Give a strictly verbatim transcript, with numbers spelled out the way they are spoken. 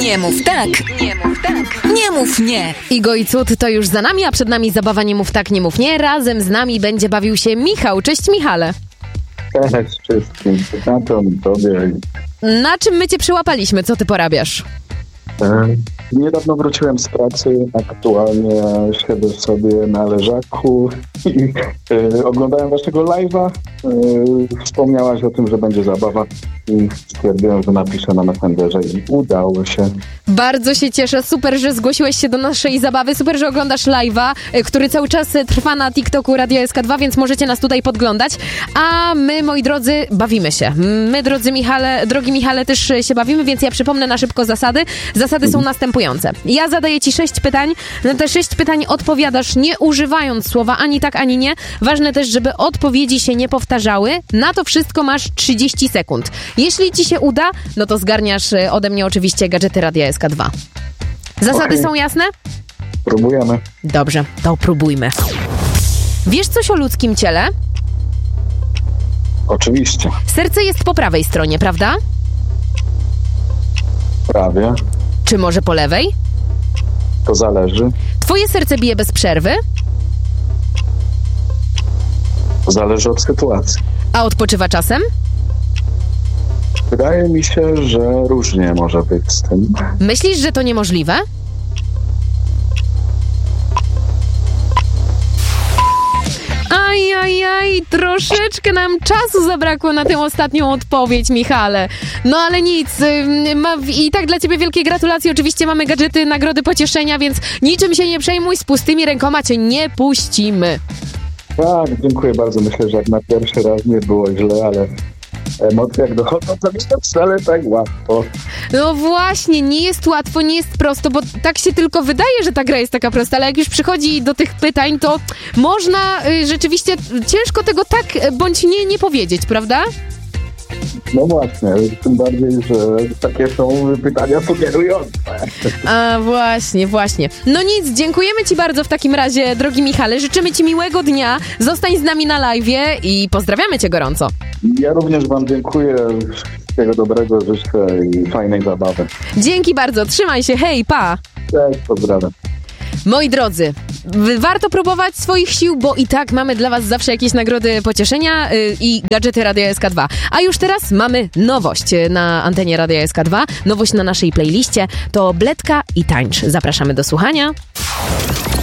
Nie mów tak, nie mów tak, nie mów nie. Igo i Cud to już za nami, a przed nami zabawa Nie mów tak, nie mów nie. Razem z nami będzie bawił się Michał. Cześć, Michale. Cześć wszystkim, słuchaczom, tobie. Na czym my cię przyłapaliśmy? Co ty porabiasz? E, niedawno wróciłem z pracy, aktualnie siedzę sobie na leżaku i e, oglądałem waszego live'a. E, wspomniałaś o tym, że będzie zabawa i stwierdziłem, że napiszę na Messengerze i udało się. Bardzo się cieszę, super, że zgłosiłeś się do naszej zabawy, super, że oglądasz live'a, który cały czas trwa na TikToku Radia S K dwa, więc możecie nas tutaj podglądać, a my, moi drodzy, bawimy się. My, drodzy Michale, drogi Michale, też się bawimy, więc ja przypomnę na szybko zasady. Zasady są następujące. Ja zadaję ci sześć pytań, na te sześć pytań odpowiadasz nie używając słowa ani tak, ani nie. Ważne też, żeby odpowiedzi się nie powtarzały. Na to wszystko masz trzydzieści sekund. Jeśli ci się uda, no to zgarniasz ode mnie oczywiście gadżety Radia S K dwa. Zasady Okej. są jasne? Próbujemy. Dobrze, to próbujmy. Wiesz coś o ludzkim ciele? Oczywiście. Serce jest po prawej stronie, prawda? Prawie. Czy może po lewej? To zależy. Twoje serce bije bez przerwy? To zależy od sytuacji. A odpoczywa czasem? Wydaje mi się, że różnie może być z tym. Myślisz, że to niemożliwe? Aj, aj, aj, troszeczkę nam czasu zabrakło na tę ostatnią odpowiedź, Michale. No ale nic, ym, ma, i tak dla ciebie wielkie gratulacje. Oczywiście mamy gadżety, nagrody, pocieszenia, więc niczym się nie przejmuj, z pustymi rękoma cię nie puścimy. Tak, dziękuję bardzo. Myślę, że jak na pierwszy raz nie było źle, ale emocje jak dochodzą, to nie wcale tak łatwo. No właśnie, nie jest łatwo, nie jest prosto, bo tak się tylko wydaje, że ta gra jest taka prosta, ale jak już przychodzi do tych pytań, to można y, rzeczywiście ciężko tego tak bądź nie, nie powiedzieć, prawda? No właśnie, tym bardziej, że takie są pytania sugerujące. A właśnie, właśnie. No nic, dziękujemy ci bardzo w takim razie, drogi Michale, życzymy ci miłego dnia, zostań z nami na live'ie i pozdrawiamy cię gorąco. Ja również wam dziękuję, wszystkiego dobrego życzę i fajnej zabawy. Dzięki bardzo, trzymaj się, hej, pa! Cześć, pozdrawiam. Moi drodzy, w- warto próbować swoich sił, bo i tak mamy dla was zawsze jakieś nagrody pocieszenia yy, i gadżety Radia S K dwa. A już teraz mamy nowość na antenie Radia S K dwa, nowość na naszej playliście, to Bledka i Tańcz. Zapraszamy do słuchania.